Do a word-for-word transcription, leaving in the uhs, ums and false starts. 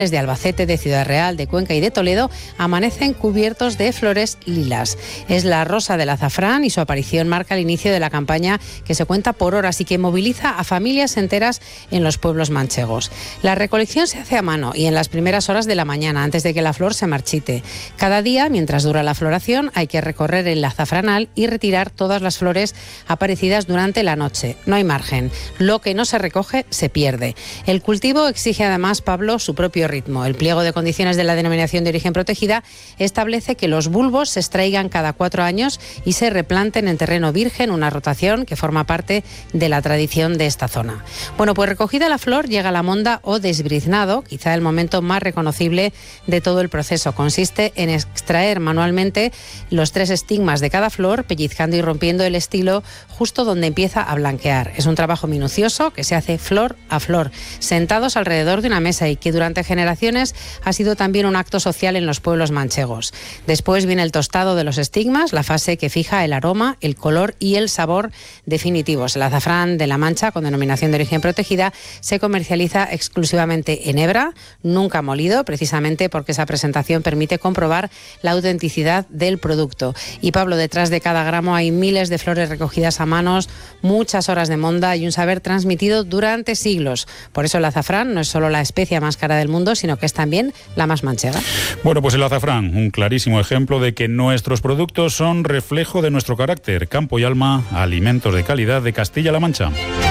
de Albacete, de Ciudad Real, de Cuenca y de Toledo amanecen cubiertos de flores lilas. Es la rosa del azafrán y su aparición marca el inicio de la campaña que se cuenta por horas y que moviliza a familias enteras en los pueblos manchegos. La recolección se hace a mano y en las primeras horas de la mañana, antes de que la flor se marchite. Cada día, mientras dura la floración, hay que recorrer el azafranal y retirar todas las flores aparecidas durante la noche. No hay margen. Lo que no se recoge se pierde. El cultivo exige además, Pablo, su propio ritmo. El pliego de condiciones de la denominación de origen protegida establece que los bulbos se extraigan cada cuatro años y se replanten en terreno virgen, una rotación que forma parte de la tradición de esta zona. Bueno, pues recogida la flor llega la monda o desbriznado, quizá el momento más reconocible de todo el proceso. Consiste en extraer manualmente los tres estigmas de cada flor, pellizcando y rompiendo el estilo justo donde empieza a blanquear. Es un trabajo minucioso que se hace flor a flor, sentados alrededor de una mesa y que durante generaciones generaciones ha sido también un acto social en los pueblos manchegos. Después viene el tostado de los estigmas, la fase que fija el aroma, el color y el sabor definitivos. El azafrán de La Mancha, con denominación de origen protegida, se comercializa exclusivamente en hebra, nunca molido, precisamente porque esa presentación permite comprobar la autenticidad del producto. Y Pablo, detrás de cada gramo hay miles de flores recogidas a manos, muchas horas de monda y un saber transmitido durante siglos. Por eso el azafrán no es solo la especia más cara del mundo, sino que es también la más manchega. Bueno, pues el azafrán, un clarísimo ejemplo de que nuestros productos son reflejo de nuestro carácter. Campo y alma, alimentos de calidad de Castilla-La Mancha.